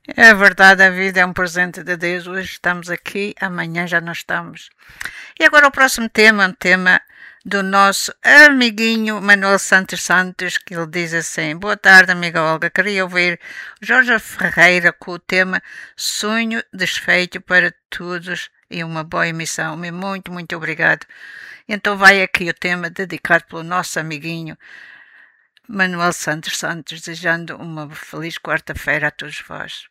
É verdade, a vida é um presente de Deus. Hoje estamos aqui, amanhã já não estamos. E agora o próximo tema, um tema do nosso amiguinho Manuel Santos Santos, que ele diz assim: Boa tarde, amiga Olga. Queria ouvir Jorge Ferreira com o tema Sonho Desfeito para Todos e uma boa emissão. Muito, muito obrigado. Então vai aqui o tema dedicado pelo nosso amiguinho Manuel Santos Santos, desejando uma feliz quarta-feira a todos vós.